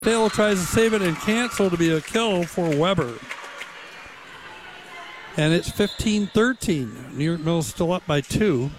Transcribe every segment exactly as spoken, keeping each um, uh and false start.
Taylor tries to save it and can't, so to be a kill for Weber. And it's fifteen thirteen. New York Mills still up by two.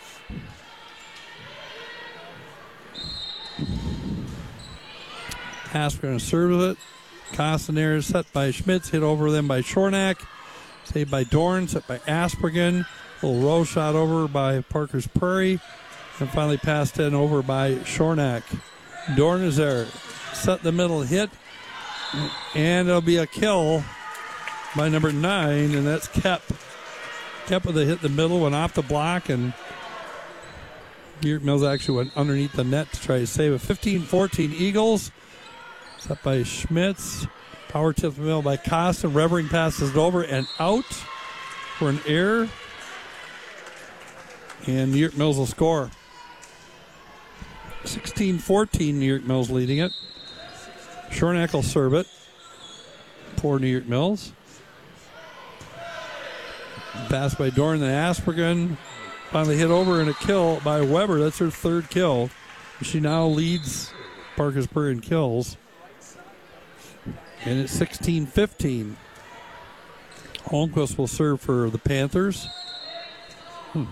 Asper serves it. Costner set by Schmitz, hit over them by Shornack. Saved by Dorn, set by Aspergen. Little row shot over by Parker's Prairie. And finally passed in over by Shornack. Dorn is there. Set the middle hit. And it'll be a kill by number nine, and that's Kep. Kep with a hit in the middle, went off the block, and New York Mills actually went underneath the net to try to save it. fifteen fourteen Eagles. Set by Schmitz. Power tip the middle by Costa. Revering passes it over and out for an error. And New York Mills will score. sixteen fourteen, New York Mills leading it. Shornack will serve it. Poor New York Mills. Pass by Dorn, then Aspergen. Finally hit over and a kill by Weber. That's her third kill. She now leads Parker's Prairie in kills. And it's sixteen fifteen. Holmquist will serve for the Panthers. Hmm.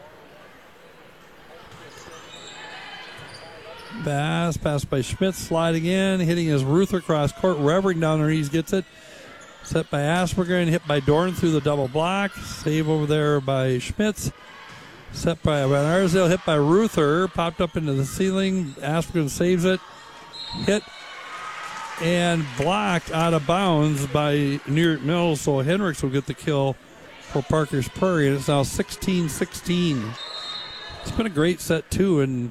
Pass, pass by Schmitz, sliding in, hitting his Ruther cross court. Revering down her knees gets it. Set by Asperger, hit by Dorn through the double block. Save over there by Schmitz. Set by Van Arsdale, hit by Ruther. Popped up into the ceiling. Asperger saves it. Hit and blocked out of bounds by New York Mills. So Hendricks will get the kill for Parker's Prairie. And it's now sixteen sixteen. It's been a great set, too. And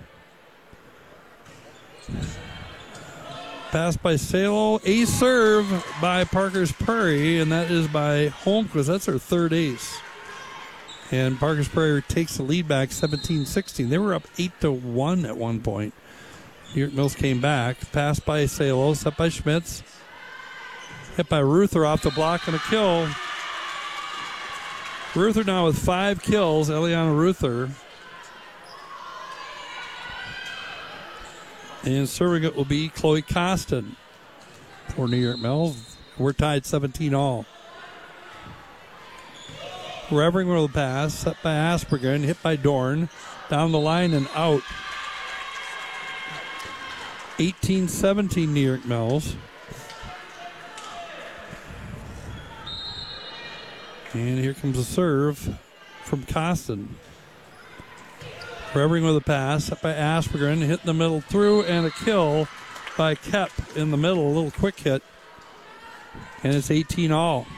pass by Salo. Ace serve by Parker's Prairie, and that is by Holmquist. That's her third ace. And Parker's Prairie takes the lead back seventeen sixteen. They were up eight to one at one point. New York Mills came back. Pass by Salo, set by Schmitz. Hit by Ruther off the block and a kill. Ruther now with five kills. Eliana Ruther. And serving it will be Chloe Costin for New York Mills. We're tied seventeen all. Revering will pass, set by Asperger, hit by Dorn. Down the line and out. eighteen seventeen New York Mills. And here comes a serve from Costin. Revering with a pass, set by Asperger, hit in the middle through, and a kill by Kep in the middle. A little quick hit. And it's eighteen all.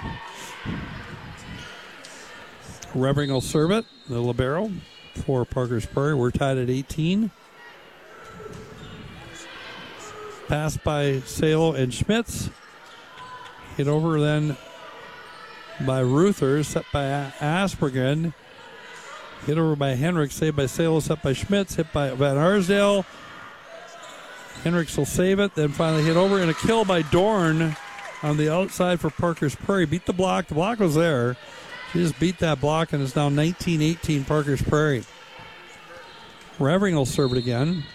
Revering will serve it, the libero for Parker's Prairie. We're tied at eighteen. Pass by Salo and Schmitz. Hit over then by Ruther, set by Aspergen. Hit over by Hendricks, saved by Salo, set by Schmitz, hit by Van Arsdale. Hendricks will save it, then finally hit over, and a kill by Dorn on the outside for Parker's Prairie. Beat the block. The block was there. She just beat that block, and it's now nineteen eighteen Parker's Prairie. Revering will serve it again.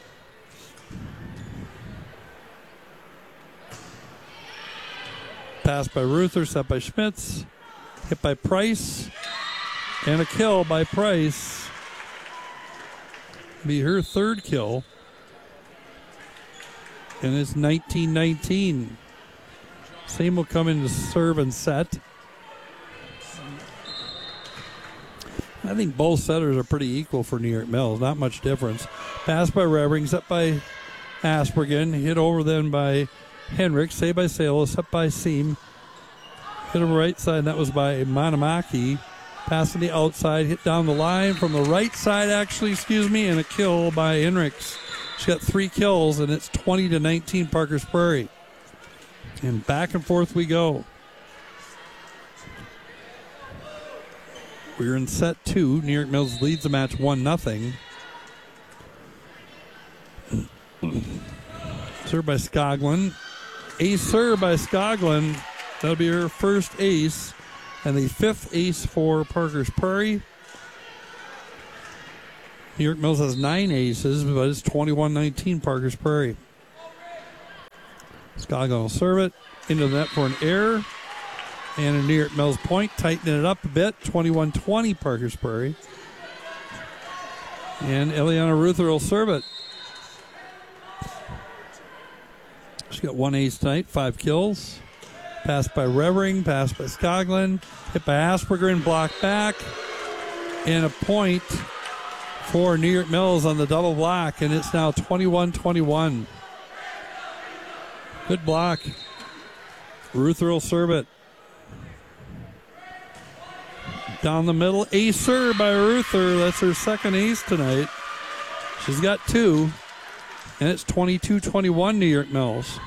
Pass by Ruther, set by Schmitz. Hit by Price. And a kill by Price. Be her third kill. And it's nineteen nineteen. Same will come in to serve and set. I think both setters are pretty equal for New York Mills. Not much difference. Pass by Revering, set by Aspergen. Hit over then by Hendricks. Saved by Salo, set by Seam. Hit on the right side, and that was by Manamaki. Pass on the outside, hit down the line from the right side, actually, excuse me, and a kill by Hendricks. She's got three kills, and it's twenty to nineteen Parker's Prairie. And back and forth we go. We're in set two. New York Mills leads the match one nothing. Served by Skoglund. Ace serve by Skoglund. That'll be her first ace. And the fifth ace for Parker's Prairie. New York Mills has nine aces, but it's twenty-one nineteen Parker's Prairie. Scoggin will serve it into the net for an error. And a New York Mills point, tightening it up a bit. twenty-one twenty Parker's Prairie. And Eliana Ruther will serve it. She's got one ace tonight, five kills. Passed by Revering, passed by Scoggin, hit by Asperger, blocked back. And a point for New York Mills on the double block, and it's now twenty-one twenty-one. Good block. Ruther will serve it. Down the middle, acer by Ruther. That's her second ace tonight. She's got two, and it's twenty-two twenty-one New York Mills.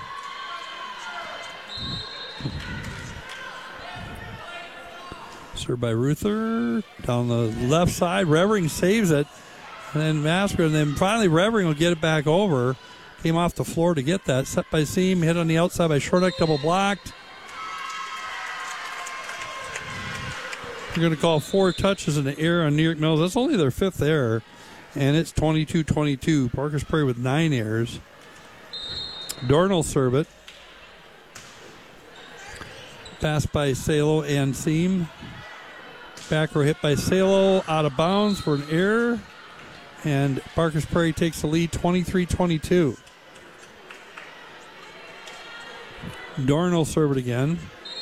Served by Ruther. Down the left side, Revering saves it. And then Masker, and then finally Revering will get it back over. Came off the floor to get that. Set by Seam, hit on the outside by Shorneck, double blocked. We're going to call four touches in the error on New York Mills. That's only their fifth error, and it's twenty-two twenty-two. Parker's Prairie with nine errors. Dorn will serve it. Pass by Salo and Seam. Back row hit by Salo, out of bounds for an error. And Parker's Prairie takes the lead twenty-three twenty-two. Dorn will serve it again.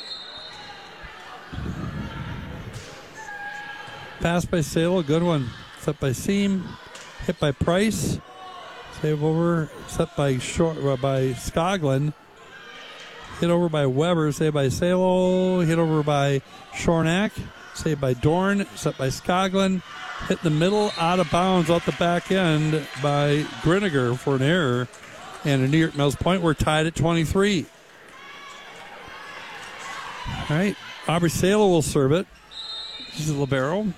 Pass by Salo, good one. Set by Seam, hit by Price. Save over, set by short uh, by Scoggin. Hit over by Weber, saved by Salo. Hit over by Shornack, saved by Dorn, set by Scoggin. Hit the middle, out of bounds, out the back end by Griniger for an error. And a New York Mills point. We're tied at twenty-three. All right, Aubrey Salo will serve it. She's a libero.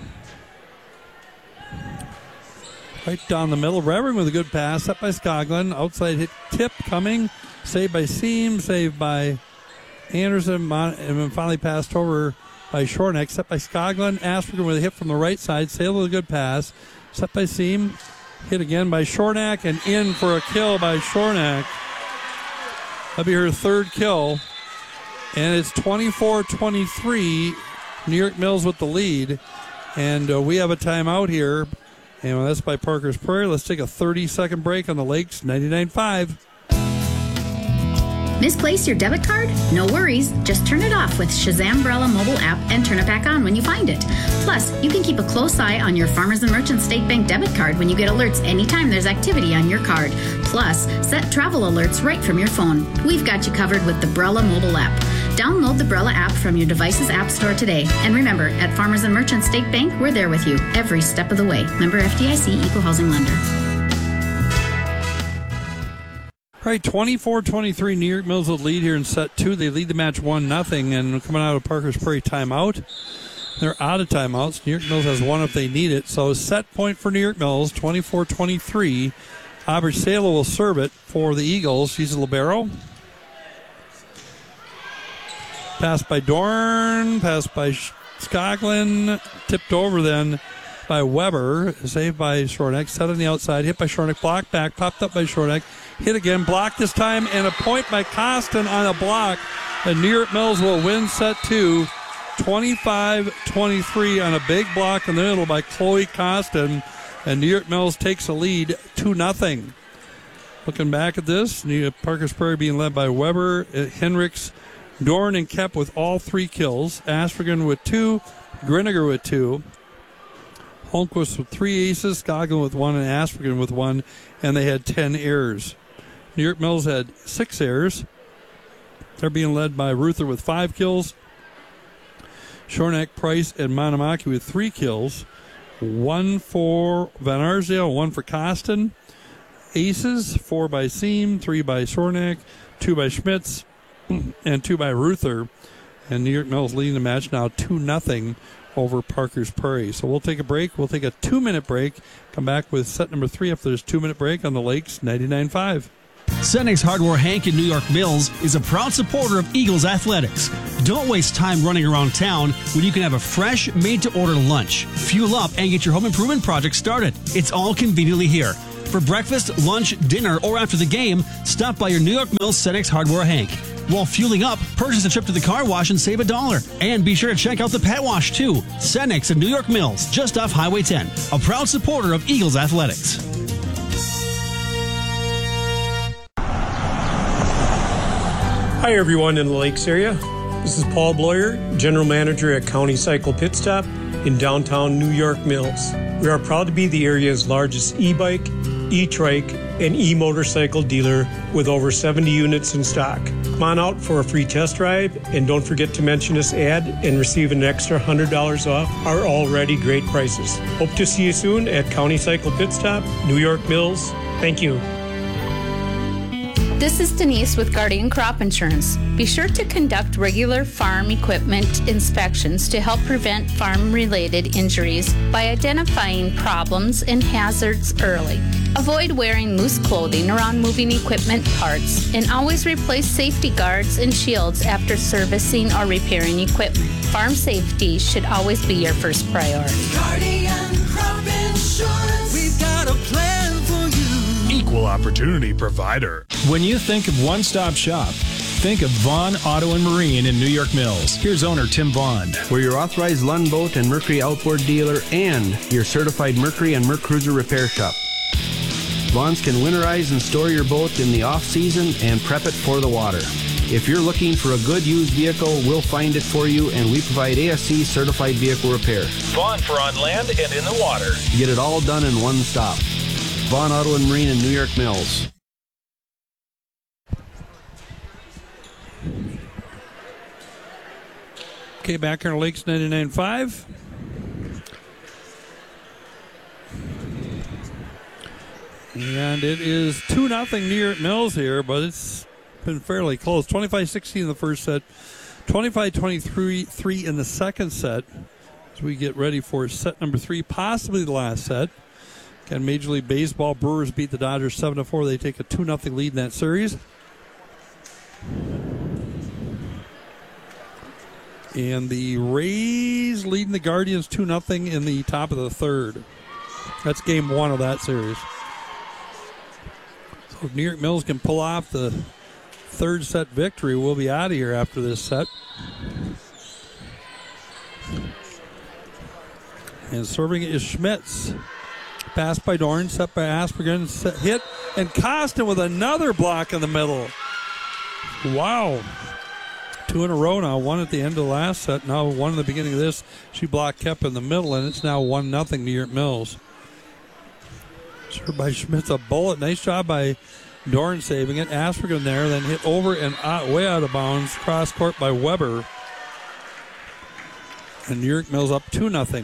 Right down the middle. Revering with a good pass. Set by Scoggin. Outside hit tip coming. Saved by Seam. Saved by Anderson. And then finally passed over by Shorneck. Set by Scoggin. Asperger with a hit from the right side. Sale with a good pass. Set by Seam. Hit again by Shornack. And in for a kill by Shornack. That'll be her third kill. And it's twenty-four twenty-three. New York Mills with the lead. And uh, we have a timeout here. And that's by Parker's Prairie. Let's take a thirty-second break on the Lakes ninety-nine point five. Misplaced your debit card? No worries. Just turn it off with Shazambrella mobile app and turn it back on when you find it. Plus, you can keep a close eye on your Farmers and Merchants State Bank debit card when you get alerts anytime there's activity on your card. Plus, set travel alerts right from your phone. We've got you covered with the Brella mobile app. Download the Brella app from your device's app store today. And remember, at Farmers and Merchants State Bank, we're there with you every step of the way. Member F D I C, Equal Housing Lender. All right, twenty-four twenty-three, New York Mills will lead here in set two. They lead the match one nothing, and coming out of Parker's Prairie timeout. They're out of timeouts. New York Mills has one if they need it. So set point for New York Mills, twenty-four twenty-three. Aubrey Salo will serve it for the Eagles. She's a libero. Pass by Dorn, pass by Scoggin, tipped over then by Weber, saved by Shorneck, set on the outside, hit by Shorneck, blocked back, popped up by Shorneck, hit again, blocked this time, and a point by Costin on a block. And New York Mills will win set two, twenty-five twenty-three on a big block in the middle by Chloe Costin. And New York Mills takes a lead two nothing. Looking back at this, New Parker's Prairie being led by Weber, Hendricks, Dorn, and Kep with all three kills. Aspergen with two, Griniger with two. Holmquist with three aces, Scoggin with one, and Aspergen with one, and they had ten errors. New York Mills had six errors. They're being led by Ruther with five kills. Shornack, Price, and Manamaki with three kills. One for Van Arsdale, one for Costin. Aces, four by Seam, three by Shornack, two by Schmitz, and two by Ruther. And New York Mills leading the match now two nothing over Parker's Prairie. So we'll take a break. We'll take a two-minute break. Come back with set number three after this two-minute break on the Lakes ninety-nine point five. Cenex Hardware Hank in New York Mills is a proud supporter of Eagles athletics. Don't waste time running around town when you can have a fresh, made-to-order lunch. Fuel up and get your home improvement project started. It's all conveniently here. For breakfast, lunch, dinner, or after the game, stop by your New York Mills Cenex Hardware Hank. While fueling up, purchase a trip to the car wash and save a dollar. And be sure to check out the pet wash, too. Cenex and New York Mills, just off Highway ten. A proud supporter of Eagles Athletics. Hi, everyone in the Lakes area. This is Paul Bloyer, General Manager at County Cycle Pit Stop in downtown New York Mills. We are proud to be the area's largest e-bike, e-trike, and e-motorcycle dealer with over seventy units in stock. Come on out for a free test drive, and don't forget to mention this ad and receive an extra one hundred dollars off our already great prices. Hope to see you soon at County Cycle Pit Stop, New York Mills. Thank you. This is Denise with Guardian Crop Insurance. Be sure to conduct regular farm equipment inspections to help prevent farm-related injuries by identifying problems and hazards early. Avoid wearing loose clothing around moving equipment parts, and always replace safety guards and shields after servicing or repairing equipment. Farm safety should always be your first priority. Guardian Crop Insurance. We've got a plan for you. Equal opportunity provider. When you think of one-stop shop, think of Vaughn Auto and Marine in New York Mills. Here's owner Tim Vaughn. We're your authorized Lund Boat and Mercury outboard dealer and your certified Mercury and Merc Cruiser repair shop. Vaughn's can winterize and store your boat in the off-season and prep it for the water. If you're looking for a good used vehicle, we'll find it for you, and we provide A S C certified vehicle repair. Vaughn for on land and in the water. Get it all done in one stop. Vaughn Auto and Marine in New York Mills. Okay, back here on Lakes ninety-nine point five. And it is two nothing New York Mills here, but it's been fairly close. twenty-five sixteen in the first set, twenty-five twenty-three three in the second set as we get ready for set number three, possibly the last set. Again, Major League Baseball, Brewers beat the Dodgers seven to four. They take a two nothing lead in that series. And the Rays leading the Guardians two nothing in the top of the third. That's game one of that series. So if New York Mills can pull off the third set victory, we'll be out of here after this set. And serving it is Schmitz. Pass by Dorn, set by Aspergen, set, hit, and Costin with another block in the middle. Wow. Two in a row now, one at the end of the last set, now one in the beginning of this. She blocked Kep in the middle, and it's now one nothing New York Mills. Served by Schmitz, a bullet. Nice job by Dorn saving it. Aspergen there, then hit over and out, way out of bounds. Cross court by Weber. And New York Mills up two nothing.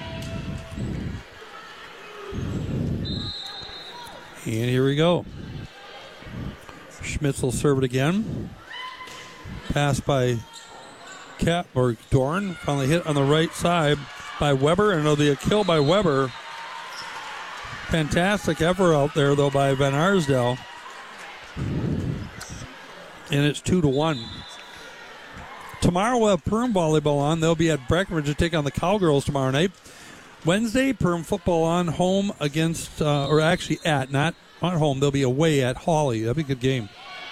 And here we go. Schmitz will serve it again. Pass by Cap or Dorn. Finally hit on the right side by Weber. And it'll be a kill by Weber. Fantastic effort out there, though, by Van Arsdale. And it's two to one. Tomorrow we'll have Perm volleyball on. They'll be at Breckenridge to take on the Cowgirls tomorrow night. Wednesday, Perm football on, home against, uh, or actually at, not at home. They'll be away at Hawley. That'll be a good game.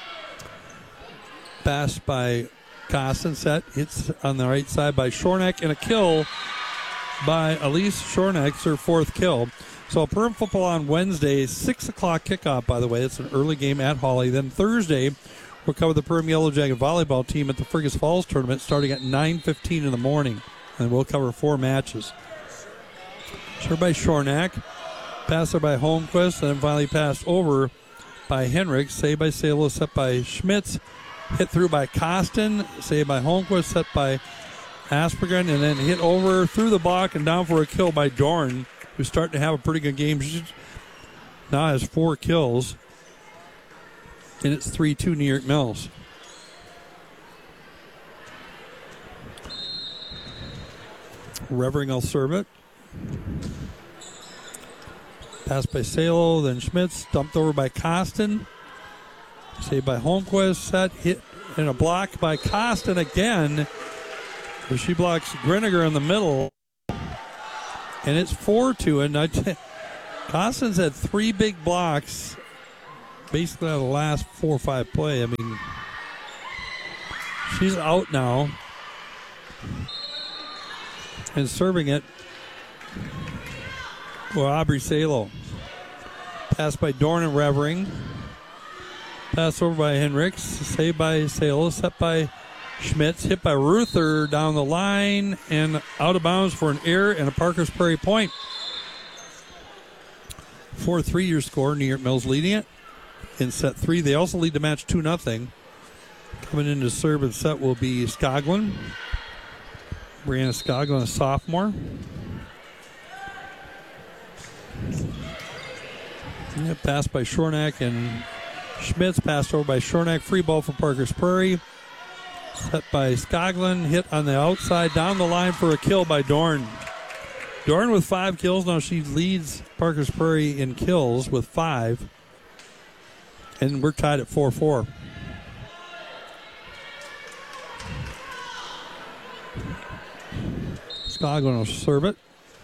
Pass by Costin, set, hits on the right side by Shornack, and a kill by Elise Shornack, it's her fourth kill. So Perm football on Wednesday, six o'clock kickoff, by the way. It's an early game at Hawley. Then Thursday, we'll cover the Perm Yellow Jacket volleyball team at the Fergus Falls tournament starting at nine fifteen in the morning. And we'll cover four matches. Served by Shornack, passer by Holmquist, and then finally passed over by Henrik. Saved by Salo, set by Schmitz. Hit through by Costin, saved by Holmquist, set by Aspergen, and then hit over through the block and down for a kill by Dorn, who's starting to have a pretty good game. She now has four kills, and it's three two New York Mills. Revering will serve it. Passed by Salo, then Schmitz, dumped over by Costin. Saved by Holmquist, set, hit, and a block by Costin again. She blocks Griniger in the middle. And it's four two. And I t- Costin's had three big blocks basically out of the last four or five play. I mean, she's out now. And serving it for Aubrey Salo. Pass by Dorn and Revering. Pass over by Hendricks. Saved by Salo. Set by Schmitz. Hit by Ruther down the line and out of bounds for an error and a Parker's Prairie point. four three your score. New York Mills leading it in set three. They also lead the match two nothing. Coming in to serve and set will be Skoglund. Brianna Skoglund, a sophomore. Yeah, passed by Shornack and Schmitz. Passed over by Shornack. Free ball for Parker's Prairie. Set by Skoglund. Hit on the outside. Down the line for a kill by Dorn. Dorn with five kills. Now she leads Parker's Prairie in kills with five. And we're tied at four four. Skoglund will serve it.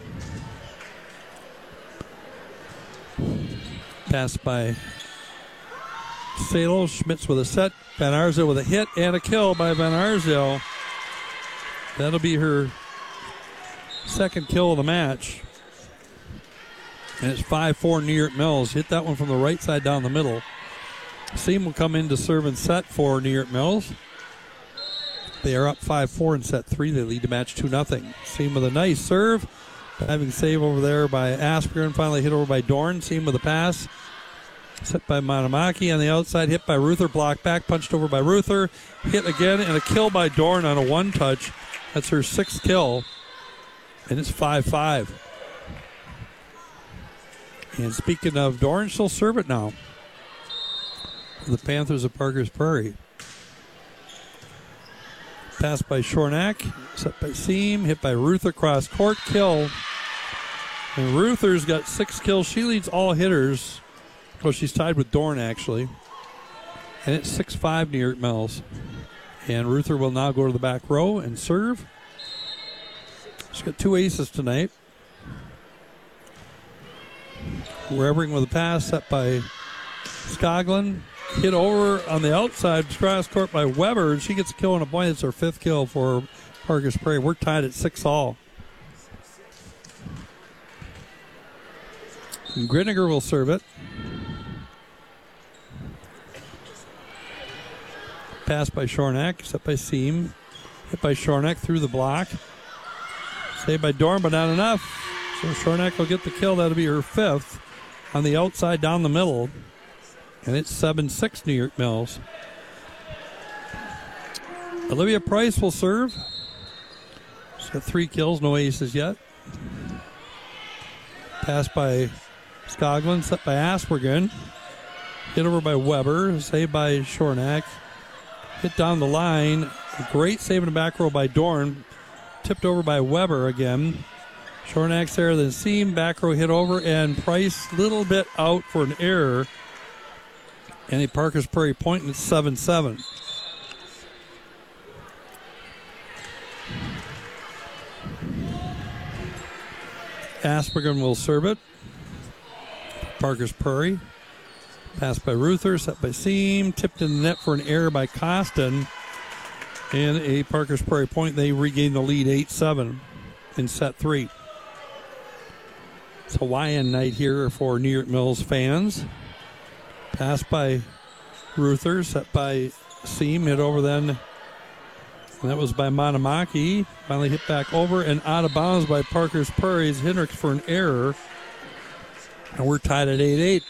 Pass by Salo. Schmitz with a set. Van Arsdale with a hit and a kill by Van Arsdale. That'll be her second kill of the match. And it's five four New York Mills. Hit that one from the right side down the middle. Seam will come in to serve and set for New York Mills. They are up five four in set three. They lead the match two nothing. Seam with a nice serve. Having save over there by Asperger. Finally hit over by Dorn. Seam with a pass. Set by Manamaki on the outside. Hit by Ruther. Blocked back. Punched over by Ruther. Hit again. And a kill by Dorn on a one touch. That's her sixth kill. And it's five five. And speaking of Dorn, she'll serve it now. The Panthers of Parker's Prairie. Pass by Shornack, set by Seam, hit by Ruther, cross court, kill. And Ruther's got six kills. She leads all hitters. Well, she's tied with Dorn, actually. And it's six five New York Mills. And Ruther will now go to the back row and serve. She's got two aces tonight. Revering with a pass, set by Skoglund. Hit over on the outside, cross court by Weber, and she gets a kill and a point. It's her fifth kill for Parker's Prairie. We're tied at six all. And Grinniger will serve it. Pass by Shornack, set by Seam. Hit by Shornack through the block. Saved by Dorn, but not enough. So Shornack will get the kill. That'll be her fifth on the outside down the middle. And it's seven six New York Mills. Olivia Price will serve. She's got three kills, no aces yet. Pass by Skoglund, set by Aspergen. Hit over by Weber, saved by Shornack. Hit down the line. A great save in the back row by Dorn. Tipped over by Weber again. Shornack's there, then Seam, back row hit over, and Price little bit out for an error. And a Parker's Prairie point, and it's seven seven. Aspergen will serve it. Parker's Prairie. Pass by Ruther, set by Seam, tipped in the net for an error by Costin. And a Parker's Prairie point. They regain the lead eight seven in set three. It's Hawaiian night here for New York Mills fans. Pass by Ruther, set by Seam, hit over then. And that was by Manamaki. Finally hit back over and out of bounds by Parker's Prairie's Hendricks for an error. And we're tied at eight eight.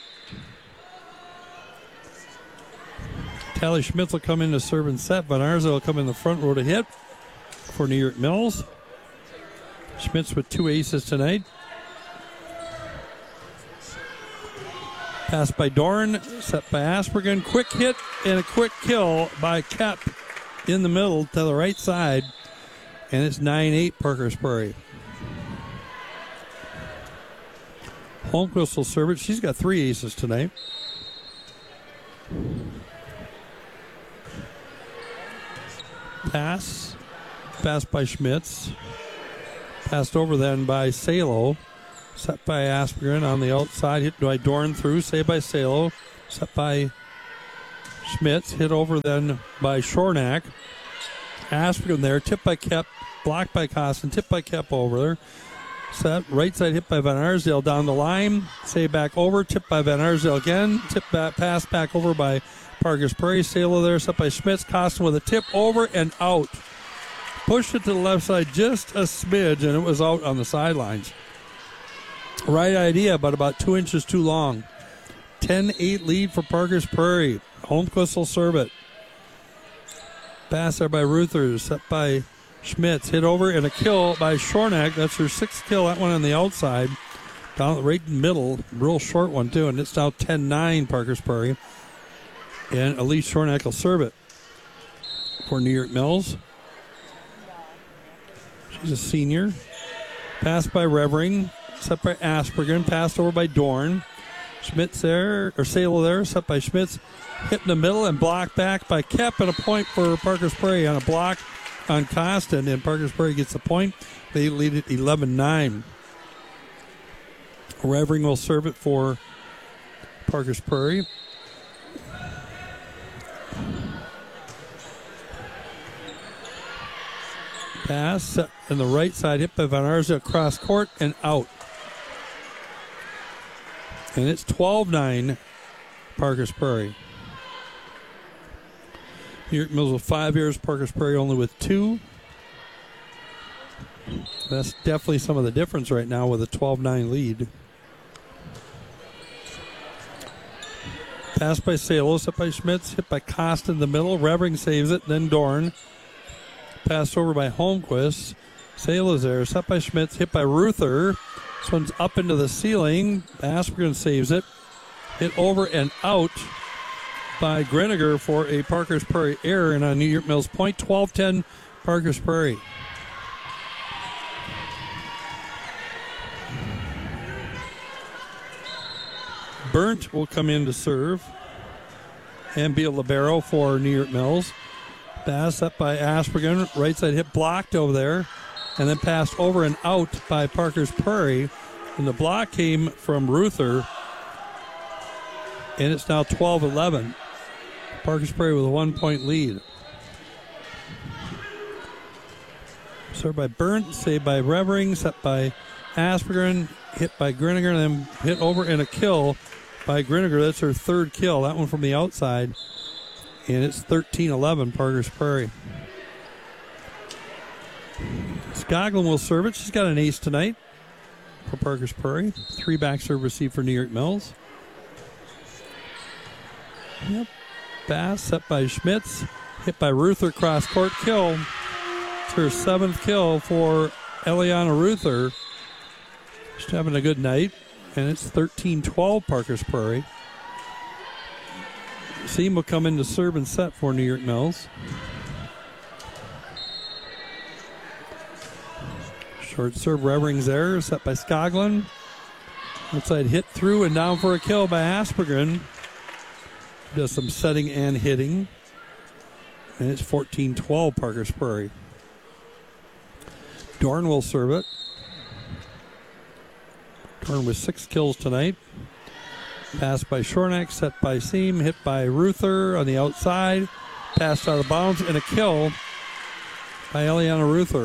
Tally Schmitz will come in to serve and set. Van Arsdale will come in the front row to hit for New York Mills. Schmitz with two aces tonight. Pass by Dorn, set by Aspergen. Quick hit and a quick kill by Kep in the middle to the right side. And it's nine eight Parker's Prairie. Holmquist will serve it. She's got three aces tonight. Pass. Pass by Schmitz. Passed over then by Salo. Set by Aspgren on the outside. Hit by Dorn through. Saved by Salo. Set by Schmitz. Hit over then by Shornack. Aspgren there. Tipped by Kep. Blocked by Costin. Tipped by Kep over there. Set. Right side hit by Van Arsdale down the line. Saved back over. Tipped by Van Arsdale again. Tipped back. Pass back over by Parker's Prairie. Salo there. Set by Schmitz. Costin with a tip over and out. Pushed it to the left side just a smidge, and it was out on the sidelines. Right idea, but about two inches too long. ten eight lead for Parker's Prairie. Holmquist will serve it. Pass there by Ruther, set by Schmitz. Hit over and a kill by Shornack. That's her sixth kill. That one on the outside. Down right in the middle. Real short one, too. And it's now ten nine Parker's Prairie. And Elise Shornack will serve it for New York Mills. She's a senior. Pass by Revering. Set by Aspergen. Passed over by Dorn. Schmitz there, or Salo there. Set by Schmitz. Hit in the middle and blocked back by Kep, and a point for Parker's Prairie on a block on Costin. And Parker's Prairie gets the point. They lead it eleven nine. Revering will serve it for Parker's Prairie. Pass set on the right side, hit by Van Arsdale across court and out. And it's twelve nine Parker's Prairie. New York Mills with five years, Parker's Prairie only with two. That's definitely some of the difference right now with a twelve nine lead. Pass by Salo, set by Schmitz, hit by Costa in the middle. Revering saves it, then Dorn. Passed over by Holmquist. Salo's there, set by Schmitz, hit by Ruther. This one's up into the ceiling. Aspergen saves it. Hit over and out by Greniger for a Parker's Prairie error, and on New York Mills point, twelve ten Parker's Prairie. Burnt will come in to serve and be a libero for New York Mills. Pass up by Aspergen. Right side hit blocked over there. And then passed over and out by Parker's Prairie. And the block came from Ruther. And it's now twelve eleven. Parker's Prairie with a one-point lead. Served by Burnt. Saved by Revering. Set by Aspergen. Hit by Greniger. And then hit over and a kill by Greniger. That's her third kill. That one from the outside. And it's thirteen eleven Parker's Prairie. Skoglund will serve it. She's got an ace tonight for Parker's Prairie. Three back serve received for New York Mills. Yep. Pass set by Schmitz. Hit by Ruther. Cross court kill. It's her seventh kill for Eliana Ruther. She's having a good night. And it's thirteen twelve Parker's Prairie. Seam will come in to serve and set for New York Mills. Short serve, Revering's there, set by Skoglund. Outside hit through and down for a kill by Aspergen. Does some setting and hitting. And it's fourteen twelve Parker's Prairie. Dorn will serve it. Dorn with six kills tonight. Pass by Shornack, set by Seam, hit by Ruther on the outside. Passed out of bounds and a kill by Eliana Ruther.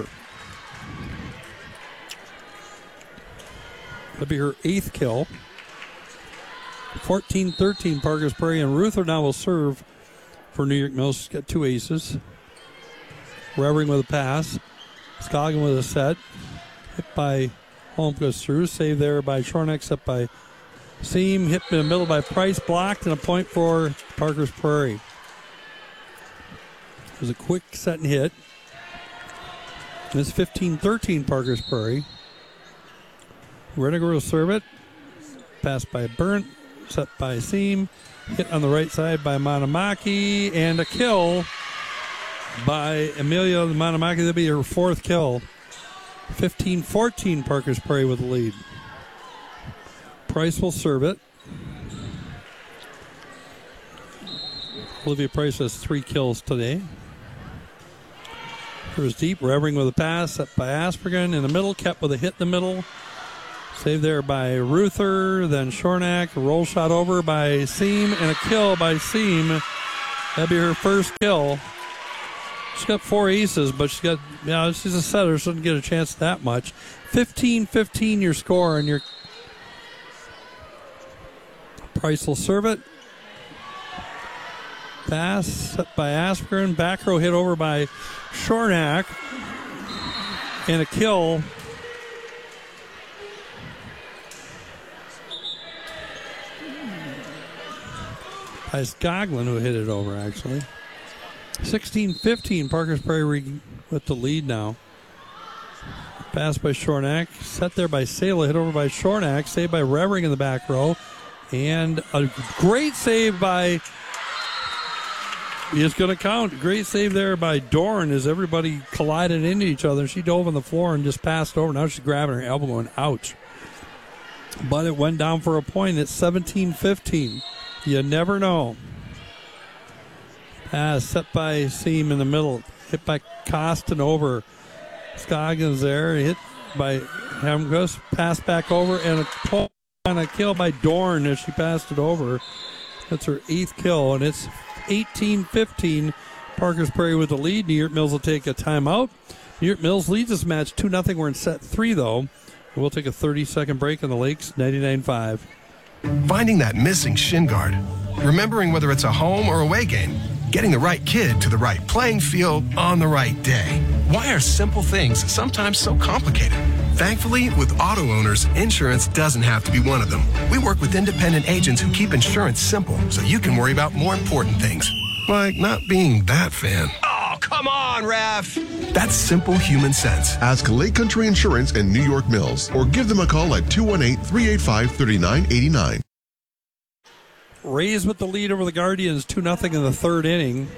That'll be her eighth kill. fourteen thirteen Parker's Prairie, and Ruther now will serve for New York Mills. She's got two aces. Revering with a pass. Skoglund with a set. Hit by Holmquist through. Save there by Shornack, set by Seam. Hit in the middle by Price. Blocked, and a point for Parker's Prairie. It was a quick set and hit. And it's fifteen thirteen Parker's Prairie. Rediger will serve it. Pass by Burnt. Set by Seam. Hit on the right side by Manamaki. And a kill by Amelia Manamaki. That'll be her fourth kill. fifteen fourteen Parker's Prairie with the lead. Price will serve it. Olivia Price has three kills today. First deep, Revering with a pass, set by Aspergen in the middle, kept with a hit in the middle. Saved there by Ruther, then Shornack, roll shot over by Seam, and a kill by Seam. That'd be her first kill. She's got four aces, but she's got, you know, she's a setter, so doesn't get a chance that much. fifteen fifteen your score, and your Price will serve it. Pass set by Aspgren. Back row hit over by Shornack. And a kill. By Skoglund, who hit it over, actually. sixteen fifteen, Parkers Prairie with the lead now. Pass by Shornack. Set there by Sala. Hit over by Shornack. Saved by Revering in the back row. And a great save by... It's going to count. Great save there by Dorn as everybody collided into each other. She dove on the floor and just passed over. Now she's grabbing her elbow going, ouch. But it went down for a point. It's seventeen fifteen. You never know. Pass set by Seam in the middle. Hit by Costin over. Scoggins there. Hit by Hemquist. Pass back over and a pull and a kill by Dorn as she passed it over. That's her eighth kill, and it's eighteen fifteen. Parkers Prairie with the lead. New York Mills will take a timeout. New York Mills leads this match two nothing. We're in set three, though. We'll take a thirty-second break on the Lakes ninety-nine five. Finding that missing shin guard. Remembering whether it's a home or away game. Getting the right kid to the right playing field on the right day. Why are simple things sometimes so complicated? Thankfully, with auto owners, insurance doesn't have to be one of them. We work with independent agents who keep insurance simple so you can worry about more important things. Like not being that fan. Oh, come on, ref! That's simple human sense. Ask Lake Country Insurance in New York Mills or give them a call at two one eight, three eight five, three nine eight nine. Rays with the lead over the Guardians, two nothing in the third inning.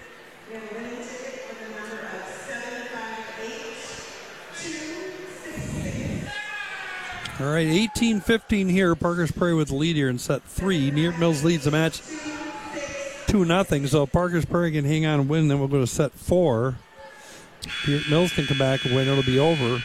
All right, eighteen fifteen here. Parkers Prairie with the lead here in set three. New York Mills leads the match two nothing, so Parkers Prairie can hang on and win, then we'll go to set four. New York Mills can come back and win, it'll be over.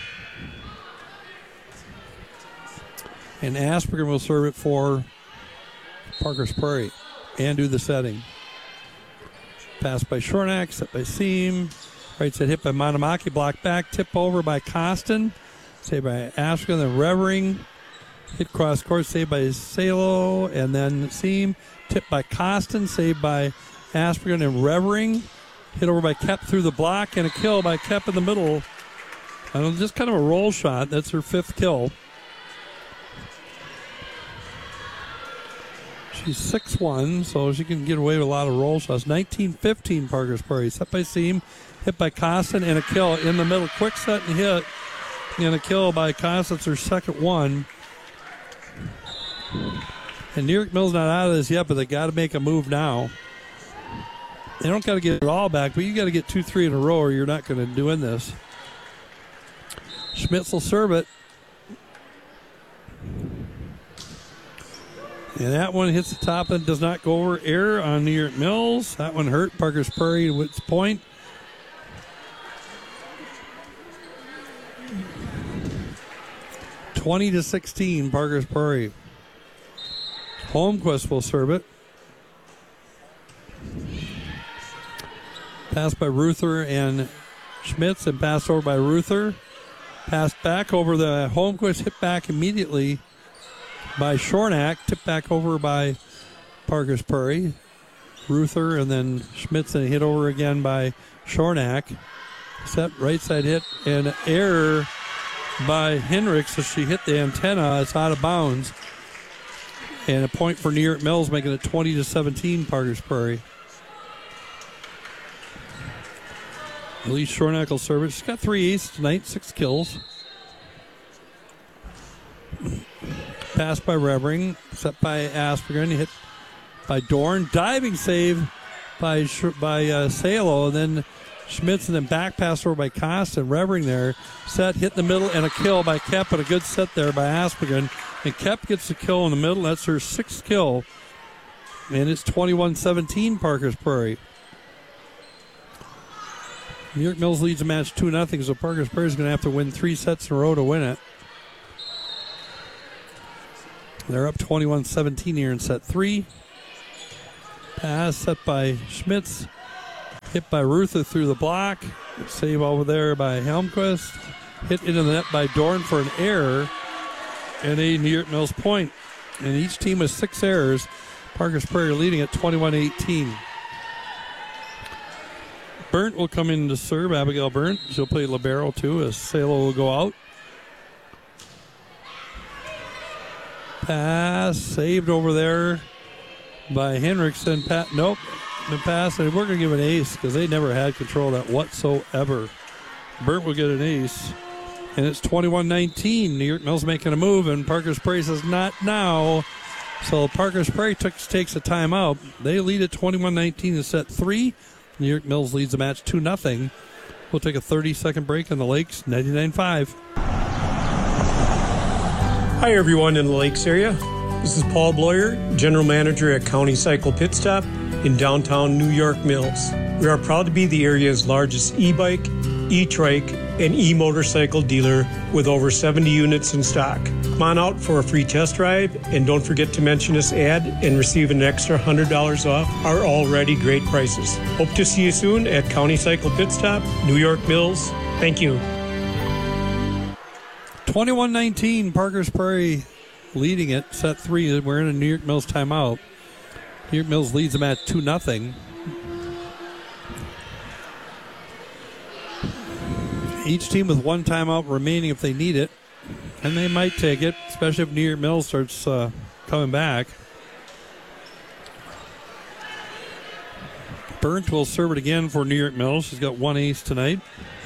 And Aspgren will serve it for Parkers Prairie and do the setting. Pass by Shornack, set by Seam. Right side hit by Monomaki, block back, tip over by Costin. Saved by Aspgren, then Revering. Hit cross court, saved by Salo, and then Seam. Tipped by Costin, saved by Aspgren and Revering. Hit over by Kep through the block, and a kill by Kep in the middle. I don't know, just kind of a roll shot. That's her fifth kill. She's six one, so she can get away with a lot of roll shots. nineteen fifteen, Parkers Prairie. Set by Seam, hit by Costin, and a kill in the middle. Quick set and hit. And a kill by Costin. It's her second one. And New York Mills not out of this yet, but they got to make a move now. They don't got to get it all back, but you got to get two, three in a row, or you're not going to do in this. Schmitz will serve it. And that one hits the top and does not go over. Error on New York Mills. That one hurt Parkers Prairie with its point. twenty to sixteen, Parkers Prairie. Holmquist will serve it. Pass by Ruther and Schmitz, and pass over by Ruther. Pass back over the Holmquist, hit back immediately by Shornack, tipped back over by Parkers Prairie. Ruther and then Schmitz, and hit over again by Shornack. Set right side hit, and error by Hendricks as she hit the antenna. It's out of bounds. And a point for New York Mills, making it twenty to seventeen, Parkers Prairie. Elise Shornack will serve it. She's got three aces tonight, six kills. Pass by Revering, set by Aspgren, hit by Dorn. Diving save by by uh, Salo, and then Schmitz, and then back pass over by Costa and Revering there. Set, hit in the middle, and a kill by Kep, and a good set there by Aspgren. And Kep gets the kill in the middle. That's her sixth kill. And it's twenty-one seventeen, Parkers Prairie. New York Mills leads the match two nothing, so Parkers Prairie is going to have to win three sets in a row to win it. They're up twenty-one seventeen here in set three. Pass set by Schmitz. Hit by Ruther through the block. Save over there by Helmquist. Hit into the net by Dorn for an error. And a New York Mills point. And each team with six errors. Parker's Prairie leading at twenty-one eighteen. Burnt will come in to serve. Abigail Burnt. She'll play libero too as Salo will go out. Pass saved over there by Henriksen. Pa- nope. The pass, and we're going to give an ace because they never had control of that whatsoever. Burnt will get an ace. And it's twenty-one nineteen. New York Mills making a move, and Parker's Prairie says not now. So Parker's Prairie took, takes a timeout. They lead at twenty-one nineteen in set three. New York Mills leads the match two nothing. We'll take a thirty-second break on the Lakes, ninety-nine five. Hi, everyone in the Lakes area. This is Paul Bloyer, General Manager at County Cycle Pit Stop in downtown New York Mills. We are proud to be the area's largest e-bike, e-trike, and e-motorcycle dealer with over seventy units in stock. Come on out for a free test drive, and don't forget to mention this ad and receive an extra one hundred dollars off our already great prices. Hope to see you soon at County Cycle Pit Stop, New York Mills. Thank you. twenty-one nineteen, Parker's Prairie leading it, set three. We're in a New York Mills timeout. New York Mills leads them at two nothing. Each team with one timeout remaining if they need it. And they might take it, especially if New York Mills starts uh, coming back. Burnt will serve it again for New York Mills. She's got one ace tonight.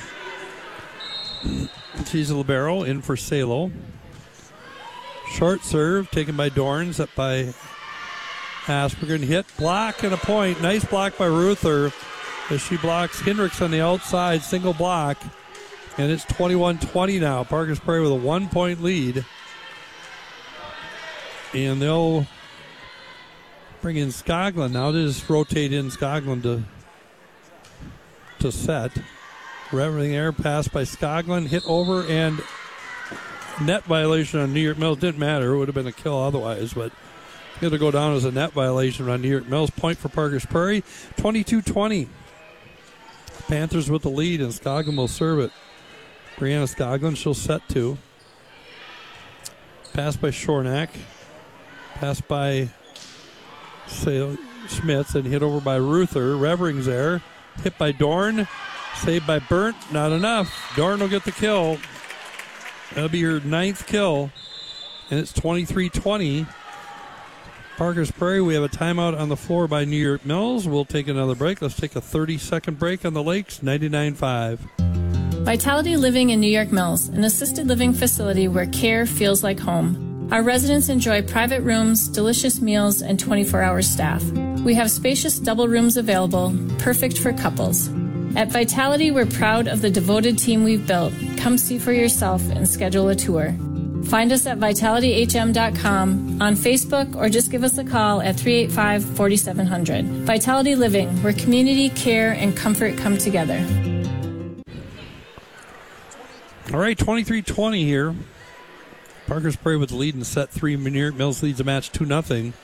She's a libero in for Salo. Short serve taken by Dorn, set by Asperger. Hit, block, and a point. Nice block by Ruther as she blocks Hendricks on the outside. Single block. And it's twenty-one twenty now. Parker's Prairie with a one-point lead. And they'll bring in Skoglund now. They just rotate in Skoglund to, to set. Everything there, pass by Skoglund, hit over, and net violation on New York Mills. Didn't matter. It would have been a kill otherwise, but it'll go down as a net violation on New York Mills. Point for Parker's Prairie, twenty-two twenty. Panthers with the lead, and Skoglund will serve it. Brianna Skoglund, she'll set two. Pass by Shornack. Pass by Sale, Schmitz, and hit over by Ruther. Revering's there. Hit by Dorn. Saved by Burnt. Not enough. Dorn will get the kill. That'll be her ninth kill. And it's twenty-three twenty. Parker's Prairie, we have a timeout on the floor by New York Mills. We'll take another break. Let's take a thirty-second break on the Lakes, ninety-nine five. Vitality Living in New York Mills, an assisted living facility where care feels like home. Our residents enjoy private rooms, delicious meals, and twenty-four hour staff. We have spacious double rooms available, perfect for couples. At Vitality, we're proud of the devoted team we've built. Come see for yourself and schedule a tour. Find us at vitality h m dot com, on Facebook, or just give us a call at three eight five, four seven zero zero. Vitality Living, where community, care, and comfort come together. All right, twenty-three twenty here. Parker's Prairie with the lead in set three. New York Mills leads the match two nothing.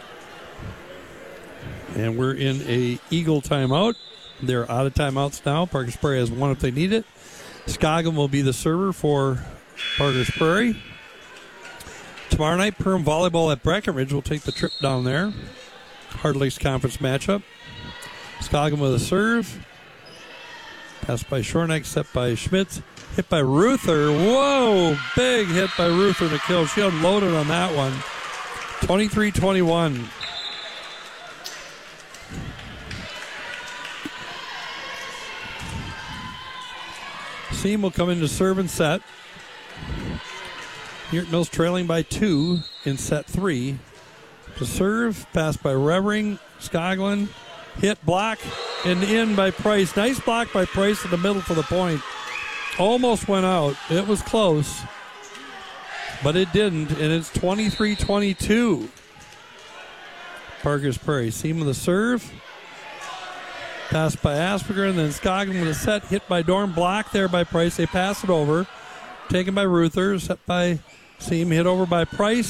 And we're in a Eagle timeout. They're out of timeouts now. Parker's Prairie has one if they need it. Skoglund will be the server for Parker's Prairie. Tomorrow night, Perham Volleyball at Breckenridge will take the trip down there. Hard Lakes Conference matchup. Skoglund with a serve. Pass by Shornack, set by Schmitz. Hit by Ruther. Whoa! Big hit by Ruther to kill. She unloaded on that one. twenty-three twenty-one. Seam will come in to serve and set. New York Mills trailing by two in set three. To serve, pass by Revering. Skoglund. Hit, block, and in by Price. Nice block by Price in the middle for the point. Almost went out. It was close, but it didn't, and it's twenty-three twenty-two. Parker's Prairie. Seam with the serve. Pass by Asperger, and then Skoglund with a set. Hit by Dorn. Blocked there by Price. They pass it over. Taken by Ruther. Set by Seam. Hit over by Price.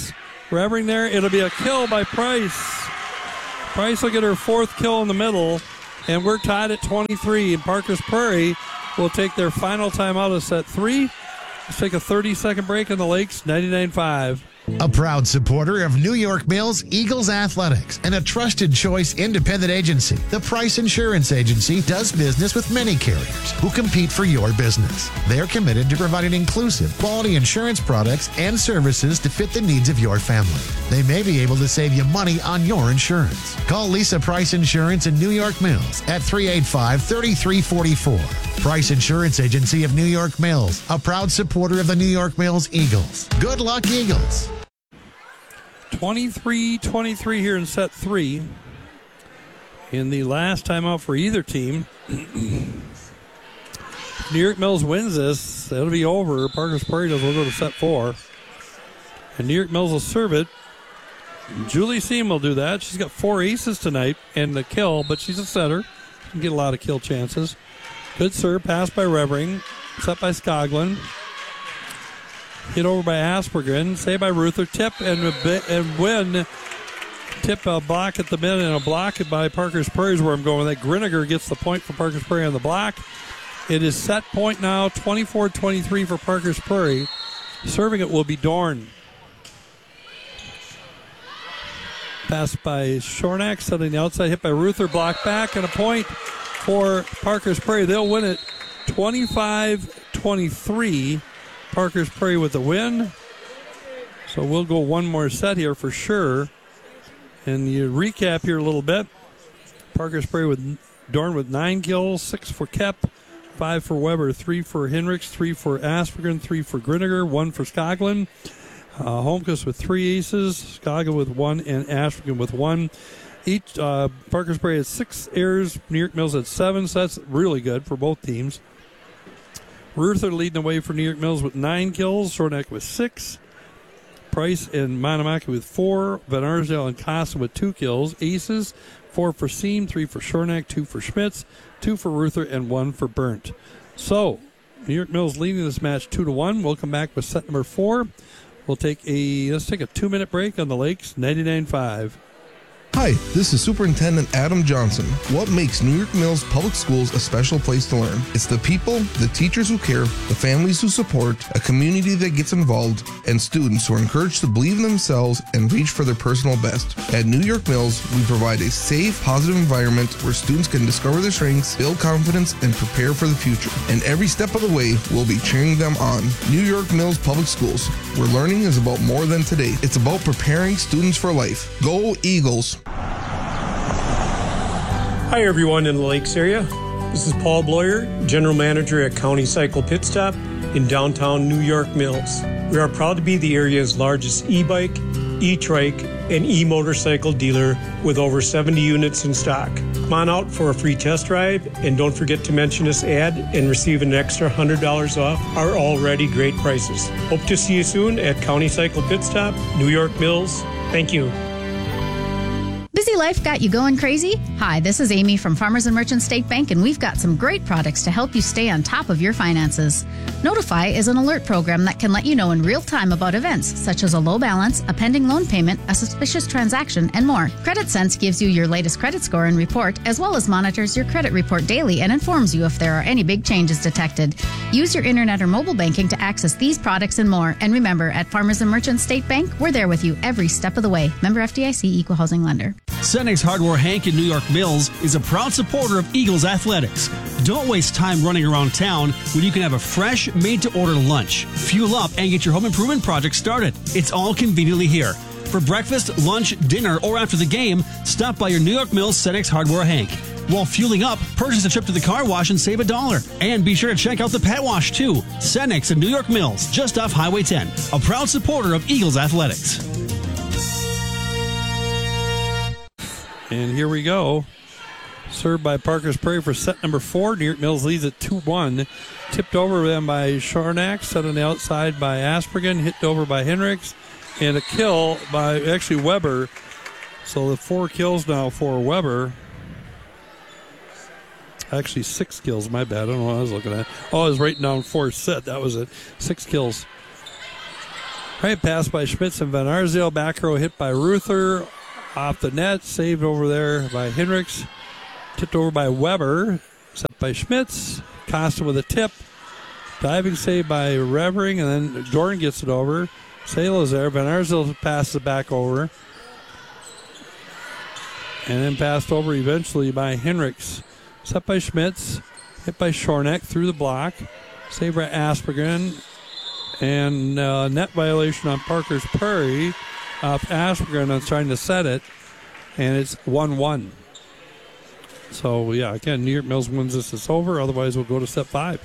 Revering there. It'll be a kill by Price. Price will get her fourth kill in the middle, and we're tied at twenty-three. And Parker's Prairie will take their final timeout of set three. Let's take a thirty-second break in the Lakes, ninety-nine five. A proud supporter of New York Mills Eagles Athletics and a trusted choice independent agency, the Price Insurance Agency does business with many carriers who compete for your business. They're committed to providing inclusive, quality insurance products and services to fit the needs of your family. They may be able to save you money on your insurance. Call Lisa Price Insurance in New York Mills at three eight five, three three four four. Price Insurance Agency of New York Mills, a proud supporter of the New York Mills Eagles. Good luck, Eagles. twenty-three twenty-three here in set three. In the last timeout for either team. New York Mills wins this, it'll be over. Parker's Prairie does will go to set four. And New York Mills will serve it. Julie Seam will do that. She's got four aces tonight and the kill, but she's a setter. She can get a lot of kill chances. Good serve, pass by Revering. Set by Skoglund. Hit over by Aspergren. Saved by Ruther. Tip and, and win. Tip a block at the mid and a block by Parker's Prairie is where I'm going with that. Griniger gets the point for Parker's Prairie on the block. It is set point now, twenty-four twenty-three for Parker's Prairie. Serving it will be Dorn. Pass by Shornack, setting the outside, hit by Ruther, block back, and a point for Parker's Prairie. They'll win it twenty-five twenty-three. Parker's Prairie with the win. So we'll go one more set here for sure. And you recap here a little bit. Parker's Prairie with Dorn with nine kills, six for Kep, five for Weber, three for Hinrichs, three for Aspergren, three for Griniger, one for Skoglund. Uh, Holmquist with three aces, Skoglund with one, and Aspergren with one. Each uh, Parker's Prairie had six errors. New York Mills had seven, so that's really good for both teams. Ruther leading the way for New York Mills with nine kills. Shornack with six. Price and Manamaki with four. Van Arsdale and Casa with two kills. Aces, four for Seam, three for Shornack, two for Schmitz, two for Ruther, and one for Burnt. So, New York Mills leading this match two to one. We'll come back with set number four. We'll take a let's take a two-minute break on the Lakes, ninety-nine five. Hi, this is Superintendent Adam Johnson. What makes New York Mills Public Schools a special place to learn? It's the people, the teachers who care, the families who support, a community that gets involved, and students who are encouraged to believe in themselves and reach for their personal best. At New York Mills, we provide a safe, positive environment where students can discover their strengths, build confidence, and prepare for the future. And every step of the way, we'll be cheering them on. New York Mills Public Schools, where learning is about more than today. It's about preparing students for life. Go Eagles! Hi everyone in the Lakes area. This is Paul Bloyer, General Manager at County Cycle Pit Stop in downtown New York Mills. We are proud to be the area's largest e-bike, e-trike, and e-motorcycle dealer with over seventy units in stock. Come on out for a free test drive and don't forget to mention this ad and receive an extra one hundred dollars off our already great prices. Hope to see you soon at County Cycle Pit Stop, New York Mills. Thank you. Busy life got you going crazy? Hi, this is Amy from Farmers and Merchant State Bank, and we've got some great products to help you stay on top of your finances. Notify is an alert program that can let you know in real time about events such as a low balance, a pending loan payment, a suspicious transaction, and more. Credit Sense gives you your latest credit score and report, as well as monitors your credit report daily and informs you if there are any big changes detected. Use your internet or mobile banking to access these products and more. And remember, at Farmers and Merchant State Bank, we're there with you every step of the way. Member F D I C, Equal Housing Lender. Cenex Hardware Hank in New York Mills is a proud supporter of Eagles Athletics. Don't waste time running around town when you can have a fresh, made-to-order lunch. Fuel up and get your home improvement project started. It's all conveniently here. For breakfast, lunch, dinner, or after the game, stop by your New York Mills Cenex Hardware Hank. While fueling up, purchase a trip to the car wash and save a dollar. And be sure to check out the pet wash, too. Cenex in New York Mills, just off Highway ten. A proud supporter of Eagles Athletics. And here we go. Served by Parker's Prairie for set number four. New York Mills leads at two one. Tipped over then by Shornack. Set on the outside by Aspergren. Hit over by Hinrichs. And a kill by actually Weber. So the four kills now for Weber. Actually, six kills. My bad. I don't know what I was looking at. Oh, I was writing down four set. That was it. Six kills. Right, pass by Schmitz and Van Arsdale. Back row hit by Ruther. Off the net, saved over there by Hendricks. Tipped over by Weber. Set by Schmitz. Costa with a tip. Diving save by Revering, and then Jordan gets it over. Salo's there. Van Arsdale passes it back over. And then passed over eventually by Hendricks. Set by Schmitz. Hit by Shornack through the block. Saved by Aspergen. And uh, net violation on Parker's Prairie. Off Aspergen on trying to set it. And it's one one. So, yeah, again, New York Mills wins this. It's over. Otherwise, we'll go to set five.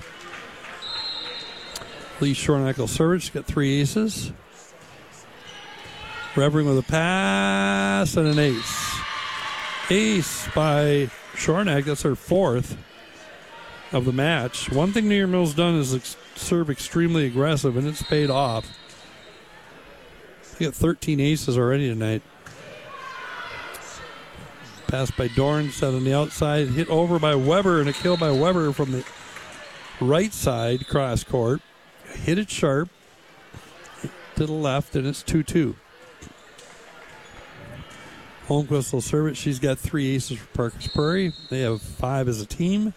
Lee Shornack will serve. She's got three aces. Revering with a pass and an ace. Ace by Shornack. That's her fourth of the match. One thing New York Mills done is ex- serve extremely aggressive, and it's paid off. They got thirteen aces already tonight. Pass by Dorn, set on the outside, hit over by Weber, and a kill by Weber from the right side cross court. Hit it sharp to the left, and it's two two. Holmquist will serve it. She's got three aces for Parker's Prairie. They have five as a team.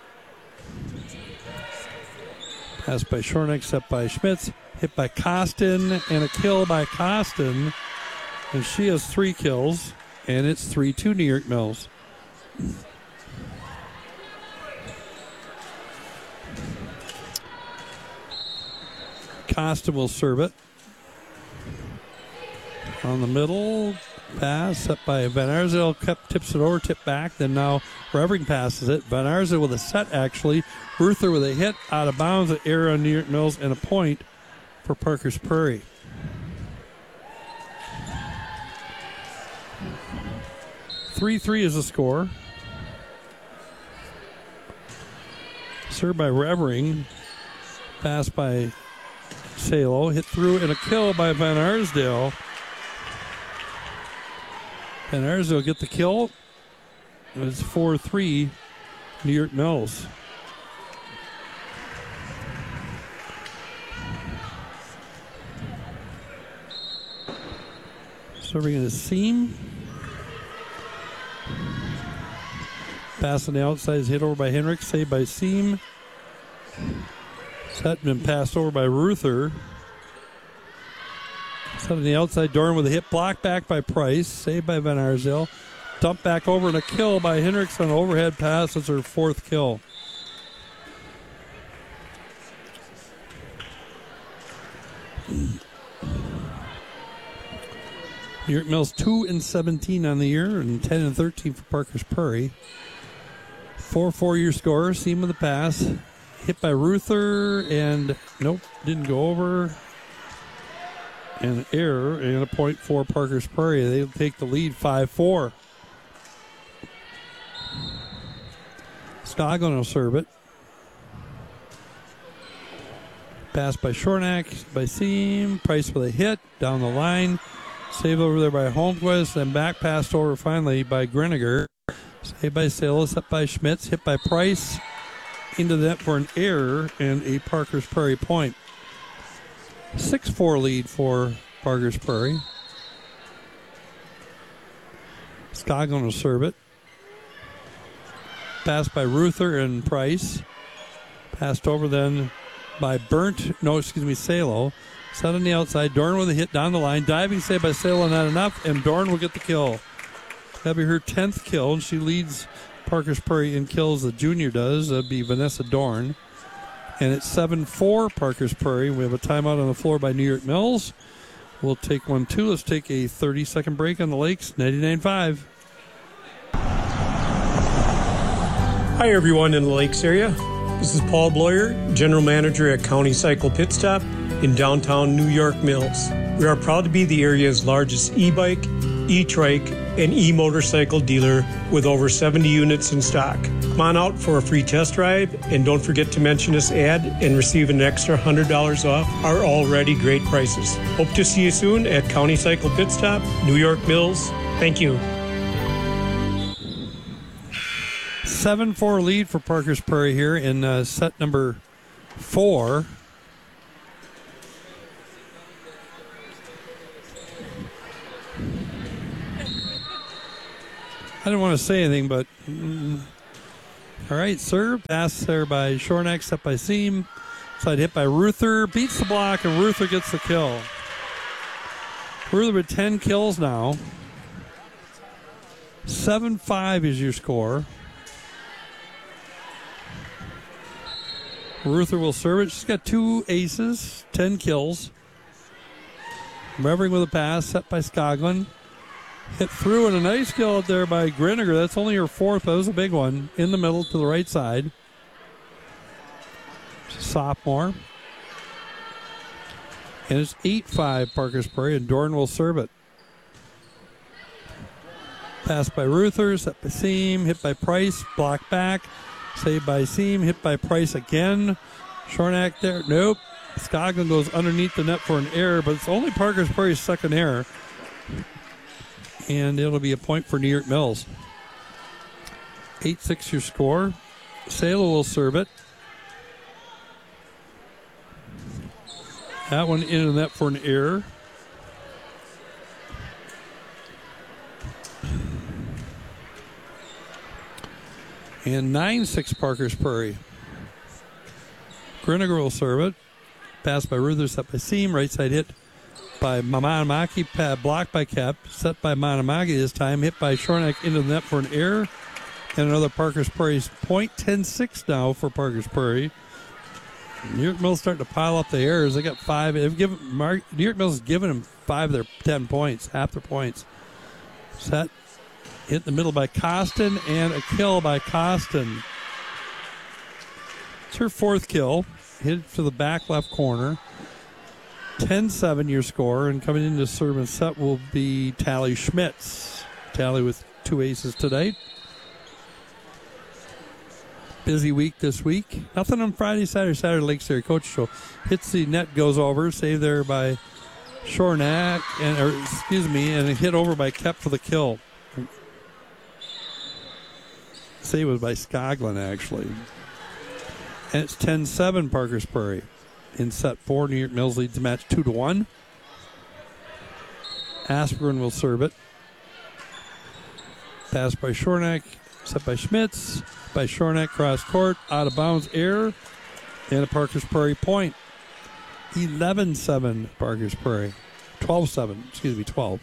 Pass by Shornack, set by Schmitz. Hit by Costin, and a kill by Costin. And she has three kills, and it's three two New York Mills. Costa will serve it. On the middle, pass set by Van Arsdale, kept, tips it over, tip back. Then now Revering passes it. Van Arsdale with a set, actually. Ruther with a hit out of bounds, an error on New York Mills, and a point for Parker's Prairie. three three is the score. Served by Revering. Pass by Salo. Hit through and a kill by Van Arsdale. Van Arsdale get the kill. It's four three New York Mills. Serving in the seam. Pass on the outside is hit over by Hendricks. Saved by Seam. Set been passed over by Ruther. Set on the outside. Dorn with a hit block back by Price. Saved by Van Arsdale. Dump back over and a kill by Hendricks on an overhead pass. That's her fourth kill. New York Mills two and seventeen on the year and ten and thirteen for Parker's Prairie. four four your score. Seam with the pass. Hit by Ruther and nope, didn't go over. And an error and a point for Parker's Prairie. They take the lead five four. Scoggin will serve it. Pass by Shornack, by Seam. Price with a hit down the line. Saved over there by Holmquist, and back passed over finally by Greniger. Saved by Salas, up by Schmitz, hit by Price. Into the net for an error and a Parker's Prairie point. six four lead for Parker's Prairie. Scoggin will serve it. Passed by Ruther and Price. Passed over then by Burnt, no, excuse me, Salo. Set on the outside. Dorn with a hit down the line. Diving save by Salo, not enough, and Dorn will get the kill. That'll be her tenth kill, and she leads Parker's Prairie in kills. The junior does. That'd be Vanessa Dorn. And it's seven four Parker's Prairie. We have a timeout on the floor by New York Mills. We'll take one, too. Let's take a thirty-second break on the Lakes, ninety-nine five. Hi, everyone in the Lakes area. This is Paul Bloyer, General Manager at County Cycle Pit Stop in downtown New York Mills. We are proud to be the area's largest e-bike, e-trike, and e-motorcycle dealer with over seventy units in stock. Come on out for a free test drive, and don't forget to mention this ad and receive an extra one hundred dollars off our already great prices. Hope to see you soon at County Cycle Pit Stop, New York Mills. Thank you. seven four lead for Parker's Prairie here in uh, set number four. didn't want to say anything, but mm, all right, serve. Pass there by Shornack, set by Seam. Side hit by Ruther. Beats the block, and Ruther gets the kill. Ruther with ten kills now. seven five is your score. Ruther will serve it. She's got two aces, ten kills. Revering with a pass, set by Skoglund. Hit through, and a nice kill out there by Griniger. That's only her fourth, but it was a big one. In the middle to the right side. Sophomore. And it's eight five Parker's Prairie, and Dorn will serve it. Pass by Ruther, set by Seam, hit by Price, block back. Saved by Seam, hit by Price again. Shornack there, nope. Skoglund goes underneath the net for an error, but it's only Parker's Prairie's second error. And it'll be a point for New York Mills. eight six your score. Salo will serve it. That one into the net for an error. And nine six Parker's Prairie. Griniger will serve it. Pass by Ruther, set by Seam. Right side hit by Manamaki. Blocked by Kep. Set by Manamaki this time. Hit by Shornack into the net for an error. And another Parker's Prairie's point. ten six now for Parker's Prairie. New York Mills starting to pile up the errors. They got five. They've given Mark, New York Mills has given them five of their ten points, half their points. Set. Hit in the middle by Costin, and a kill by Costin. It's her fourth kill. Hit to the back left corner. ten seven your score, and coming into serve and set will be Tally Schmitz. Tally with two aces tonight. Busy week this week. Nothing on Friday, Saturday, Saturday, Lakes Area Coach Show. Hits the net, goes over. Saved there by Shornack, and or, excuse me, and a hit over by Kep for the kill. Save was by Skoglund, actually. And it's ten seven Parker's Prairie. In set four, New York Mills leads the match two to one. Aspern will serve it. Pass by Shornack, set by Schmitz. By Shornack, cross court, out of bounds, error. And a Parker's Prairie point. eleven seven Parker's Prairie. twelve seven, excuse me, twelve.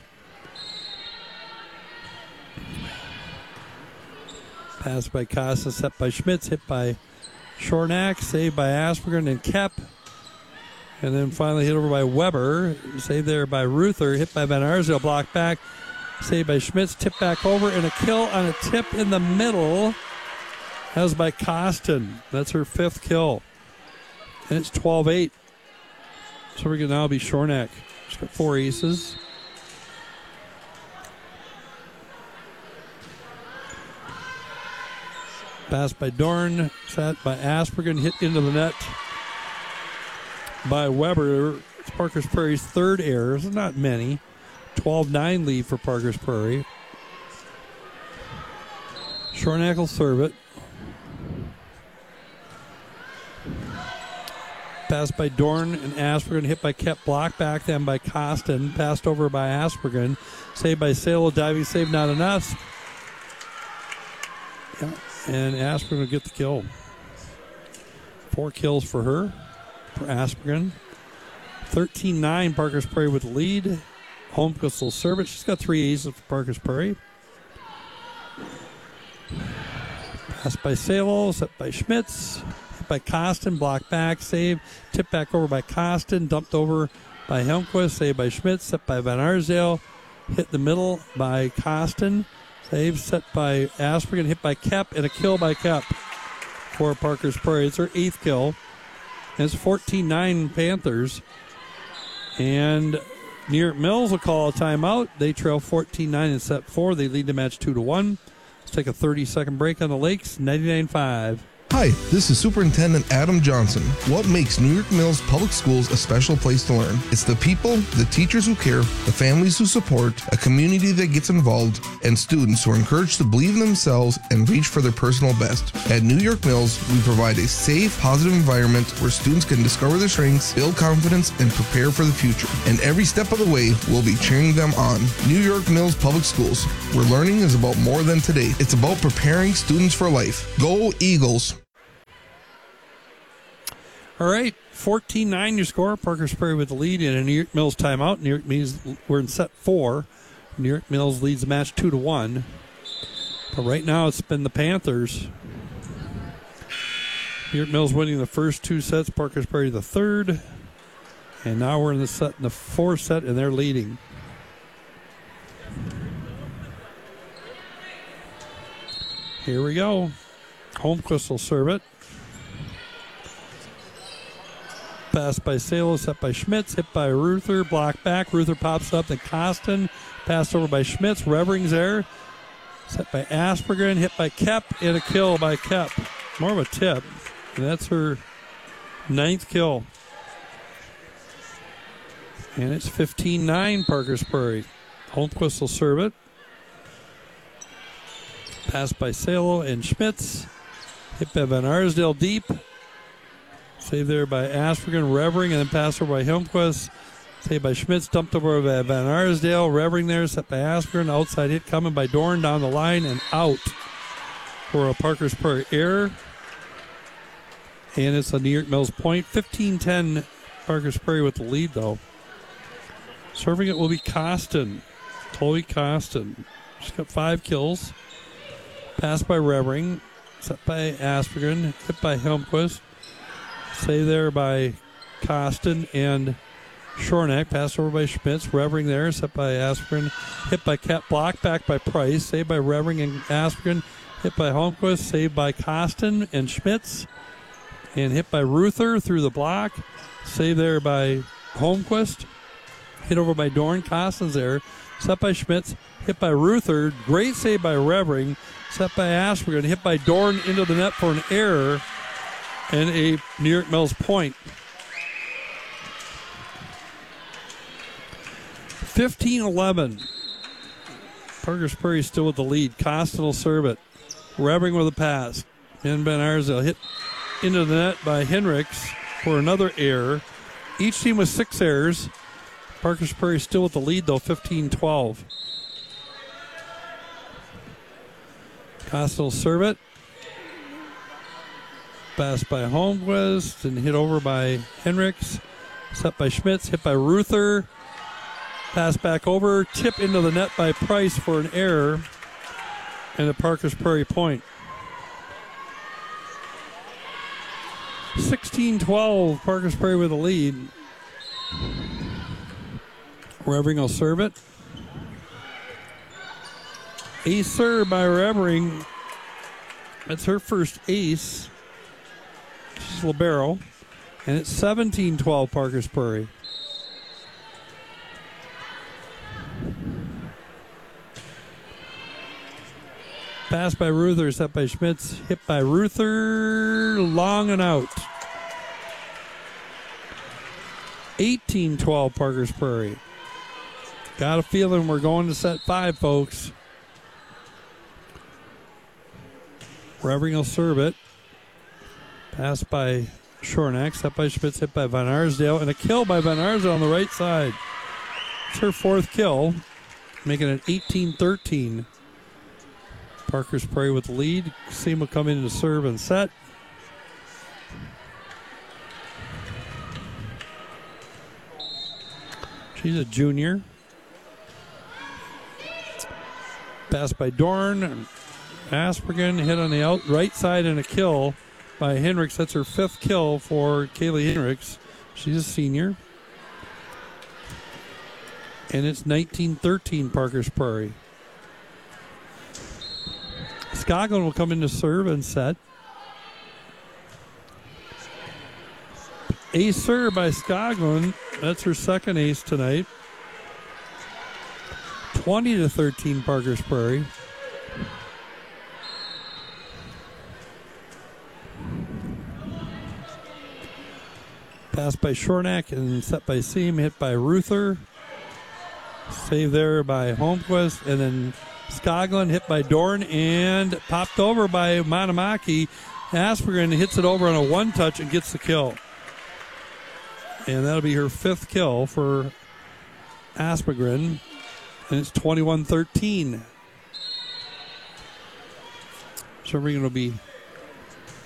Pass by Casa, set by Schmitz, hit by Shornack, saved by Asperger and Kep. And then finally hit over by Weber, saved there by Ruther, hit by Van Arsdale, blocked back, saved by Schmitz, tip back over, and a kill on a tip in the middle. That was by Costin. That's her fifth kill. And it's twelve eight. So we're going to now be Shornack. She's got four aces. Pass by Dorn, set by Asperger, hit into the net by Weber. It's Parker's Prairie's third error. It's not many. twelve nine lead for Parker's Prairie. Shornack will serve it. Pass by Dorn and Asperger, hit by Kep, blocked back then by Costin. Passed over by Asperger. Saved by Salo, diving save, not enough. Yeah. And Asperger will get the kill. Four kills for her, for Asperger. thirteen nine, Parker's Prairie with the lead. Holmquist will serve it. She's got three aces for Parker's Prairie. Pass by Salo, set by Schmitz. Hit by Costin, blocked back, save. Tipped back over by Costin, dumped over by Helmquist, saved by Schmitz, set by Van Arsdale. Hit the middle by Costin. Save set by Asperger, hit by Kep, and a kill by Kep for Parker's Prairie. It's her eighth kill. And it's fourteen nine Panthers. And New York Mills will call a timeout. They trail fourteen nine in set four. They lead the match two to one. Let's take a thirty second break on the Lakes, ninety-nine five. Hi, this is Superintendent Adam Johnson. What makes New York Mills Public Schools a special place to learn? It's the people, the teachers who care, the families who support, a community that gets involved, and students who are encouraged to believe in themselves and reach for their personal best. At New York Mills, we provide a safe, positive environment where students can discover their strengths, build confidence, and prepare for the future. And every step of the way, we'll be cheering them on. New York Mills Public Schools, where learning is about more than today. It's about preparing students for life. Go Eagles! All right, fourteen nine your score. Parkers Prairie with the lead in a New York Mills timeout. New York Mills, we're in set four. New York Mills leads the match two to one. But right now it's been the Panthers. New York Mills winning the first two sets. Parkers Prairie the third. And now we're in the set in the fourth set, and they're leading. Here we go. Holmquist will serve it. Pass by Salo, set by Schmitz, hit by Ruther, block back. Ruther pops up, then Costin. Passed over by Schmitz. Revering's there. Set by Asperger, hit by Kep, and a kill by Kep. More of a tip. And that's her ninth kill. And it's fifteen nine Parkers Prairie. Holmquist will serve it. Pass by Salo and Schmitz. Hit by Van Arsdale deep. Saved there by Aspergen, Revering, and then passed over by Helmquist. Saved by Schmitz, dumped over by Van Arsdale. Revering there, set by Aspergen. Outside hit coming by Dorn down the line and out for a Parkers Prairie error. And it's a New York Mills point. fifteen ten Parkers Prairie with the lead, though. Serving it will be Costin. Chloe Costin. She's got five kills. Passed by Revering. Set by Aspergen. Hit by Helmquist. Save there by Costin and Shornack. Passed over by Schmitz. Revering there. Set by Aspergen. Hit by Kep. Block back by Price. Saved by Revering and Aspergen. Hit by Holmquist. Saved by Costin and Schmitz. And hit by Ruther through the block. Saved there by Holmquist. Hit over by Dorn. Costin's there. Set by Schmitz. Hit by Ruther. Great save by Revering. Set by Aspergen. Hit by Dorn into the net for an error. And a New York Mills point. fifteen eleven. Parkers Prairie still with the lead. Costin will serve it. Revering with a pass. And Ben Arsdale hit into the net by Henricks for another error. Each team with six errors. Parkers Prairie still with the lead, though, fifteen twelve. Costin will serve it. Pass by Holmquist and hit over by Henricks. Set by Schmitz, hit by Ruther. Pass back over, tip into the net by Price for an error. And the Parkers Prairie point. sixteen twelve, Parkers Prairie with the lead. Revering will serve it. Ace serve by Revering. That's her first ace. She's libero. And it's seventeen twelve Parkers Prairie. Pass by Ruther, set by Schmitz, hit by Ruther, long and out. eighteen twelve Parkers Prairie. Got a feeling we're going to set five, folks. Revering will serve it. Pass by Shornack, set by Schmitz, hit by Van Arsdale, and a kill by Van Arsdale on the right side. It's her fourth kill, making it eighteen thirteen. Parkers Prairie with the lead. Seema come in to serve and set. She's a junior. Pass by Dorn. Aspergen hit on the out right side and a kill by Henricks. That's her fifth kill for Kaylee Henricks. She's a senior. And it's nineteen thirteen Parkers Prairie. Skoglund will come in to serve and set. Ace serve by Skoglund. That's her second ace tonight. twenty to thirteen Parkers Prairie. Pass by Shornack and set by Seam, hit by Ruther. Save there by Holmquist, and then Skoglund hit by Dorn and popped over by Monomaki. Aspergren hits it over on a one touch and gets the kill. And that'll be her fifth kill for Aspergren, and it's twenty-one thirteen. Serving will be